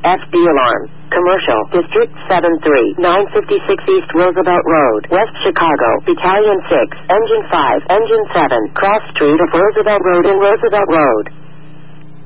FD alarm. Commercial, District 73, 956 East Roosevelt Road, West Chicago, Battalion 6, Engine 5, Engine 7, Cross Street of Roosevelt Road and Roosevelt Road.